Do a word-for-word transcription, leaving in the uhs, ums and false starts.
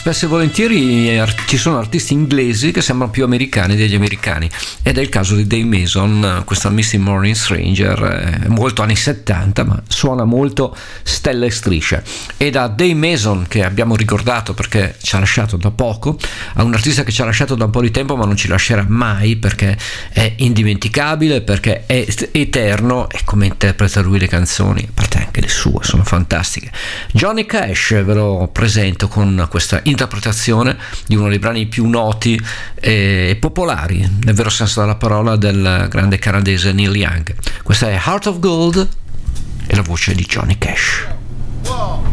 spesso e volentieri ci sono artisti inglesi che sembrano più americani degli americani, ed è il caso di Dave Mason. Questa Misty Morning Stranger è molto anni settanta, ma suona molto stelle e strisce. E da Dave Mason, che abbiamo ricordato perché ci ha lasciato da poco, a un artista che ci ha lasciato da un po' di tempo ma non ci lascerà mai perché è indimenticabile, perché è eterno, e come interpreta lui le canzoni, a parte anche le sue sono fantastiche. Johnny Cash ve lo presento con questa interpretazione di uno dei brani più noti e popolari, nel vero senso della parola, del grande canadese Neil Young. Questa è Heart of Gold e la voce di Johnny Cash. Wow.